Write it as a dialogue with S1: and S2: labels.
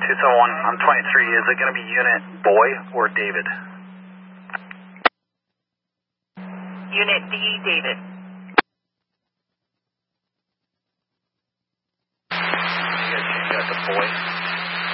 S1: 271, I'm 23. Is it going to be unit Boy or David?
S2: Unit D, David.
S1: You guys got the Boy?